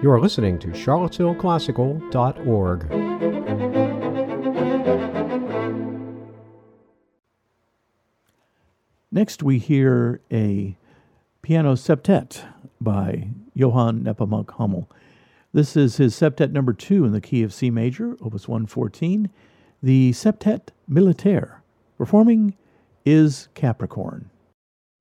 You are listening to charlottesvilleclassical.org. Next we hear a piano septet by Johann Nepomuk Hummel. This is his septet number 2 in the key of C major, opus 114, the Septet Militaire. Performing is Capricorn.